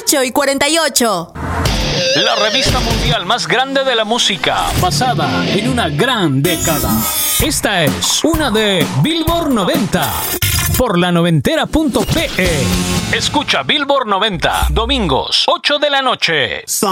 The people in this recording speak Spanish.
8:48. La revista mundial más grande de la música, basada en una gran década. Esta es una de Billboard 90 por la noventera.pe. Escucha Billboard 90, domingos, 8 de la noche.